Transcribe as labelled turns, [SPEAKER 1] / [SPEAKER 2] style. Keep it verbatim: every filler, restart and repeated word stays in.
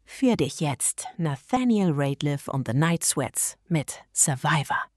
[SPEAKER 1] Für dich jetzt Nathaniel Rateliff und The Night Sweats mit Survivor.